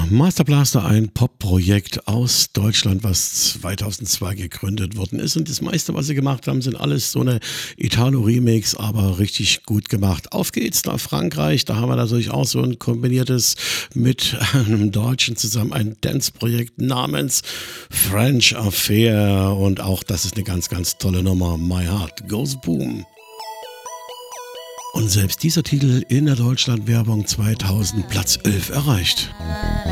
Master Blaster, ein Pop-Projekt aus Deutschland, was 2002 gegründet worden ist. Und das meiste, was sie gemacht haben, sind alles so eine Italo-Remix, aber richtig gut gemacht. Auf geht's nach Frankreich. Da haben wir natürlich auch so ein kombiniertes mit einem Deutschen zusammen ein Dance-Projekt namens French Affair. Und auch das ist eine ganz, ganz tolle Nummer. My Heart Goes Boom. Und selbst dieser Titel in der Deutschlandwerbung 2000 Platz 11 erreicht.